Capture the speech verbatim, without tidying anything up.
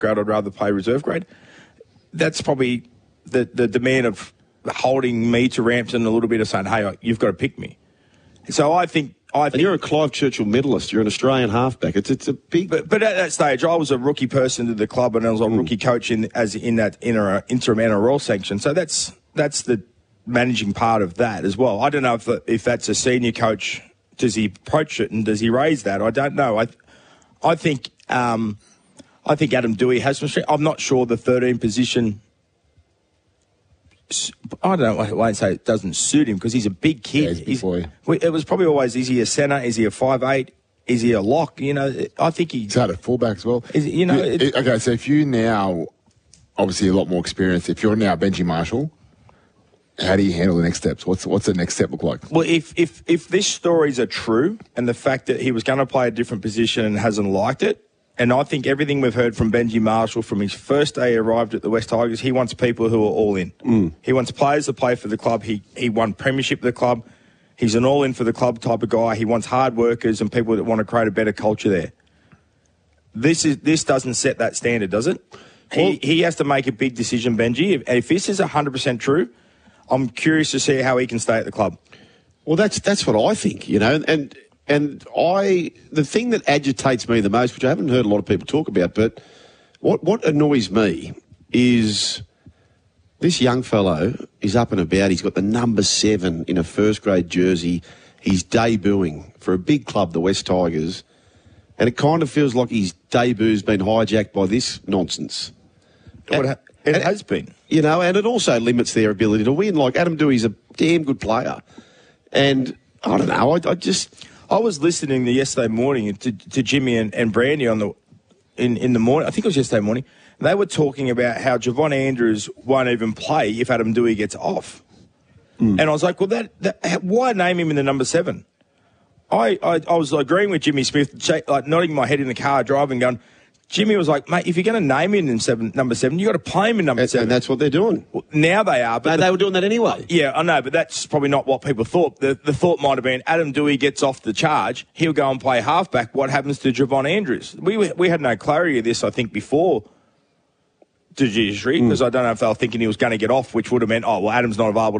grade, I'd rather play reserve grade. That's probably the, the demand of holding me to Rampton a little bit of saying, hey, you've got to pick me. So I think... I think and you're a Clive Churchill medalist. You're an Australian halfback. It's it's a big... But, but at that stage, I was a rookie person to the club and I was a mm. rookie coach in as in that inter, interim N R L sanction. So that's that's the managing part of that as well. I don't know if if that's a senior coach. Does he approach it and does he raise that? I don't know. I I think um, I think Adam Doueihi has some strength. I'm not sure the thirteen position... I don't know, I won't say it doesn't suit him because he's a big kid. Yeah, he's a big boy. It was probably always, is he a centre? Is he a five eight? Is he a lock? You know, I think he... He's had a fullback as well. Is, you know, yeah, it, okay, so if you now, obviously a lot more experience, if you're now Benji Marshall, how do you handle the next steps? What's what's the next step look like? Well, if, if, if these stories are true and the fact that he was going to play a different position and hasn't liked it, and I think everything we've heard from Benji Marshall from his first day he arrived at the West Tigers, he wants people who are all in. Mm. He wants players to play for the club. He he won premiership for the club. He's an all-in for the club type of guy. He wants hard workers and people that want to create a better culture there. This is this doesn't set that standard, does it? Well, he, he has to make a big decision, Benji. If, if this is one hundred percent true, I'm curious to see how he can stay at the club. Well, that's that's what I think, you know, and... And I, the thing that agitates me the most, which I haven't heard a lot of people talk about, but what, what annoys me is this young fellow is up and about. He's got the number seven in a first grade jersey. He's debuting for a big club, the West Tigers. And it kind of feels like his debut's been hijacked by this nonsense. It, and, it and, has been. You know, and it also limits their ability to win. Like Adam Doueihi's a damn good player. And I don't know, I, I just... I was listening the yesterday morning to, to Jimmy and, and Brandy on the in, in the morning. I think it was yesterday morning. And they were talking about how Javon Andrews won't even play if Adam Doueihi gets off. Mm. And I was like, well, that, that why name him in the number seven? I, I, I was agreeing with Jimmy Smith, like nodding my head in the car, driving, going. Jimmy was like, mate, if you're going to name him in seven, number seven, you got to play him in number and, seven. And that's what they're doing. Well, now they are. But no, the, they were doing that anyway. Yeah, I know, but that's probably not what people thought. The, the thought might have been Adam Doueihi gets off the charge, he'll go and play halfback. What happens to Javon Andrews? We we had no clarity of this, I think, before the judiciary, because mm. I don't know if they were thinking he was going to get off, which would have meant, oh, well, Adam's not available